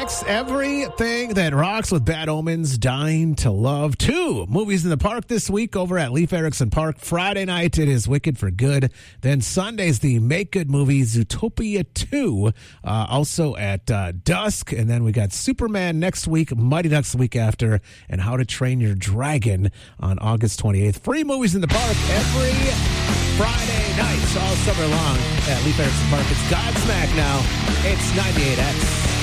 98X, everything that rocks with Bad Omens, Dying to Love. 2 movies in the park this week over at Leif Erikson Park. Friday night, it is Wicked for Good. Then Sunday's the Make Good movie, Zootopia 2, also at dusk. And then we got Superman next week, Mighty Ducks the week after, and How to Train Your Dragon on August 28th. Free movies in the park every Friday nights all summer long at Leif Erikson Park. It's Godsmack now. It's 98X.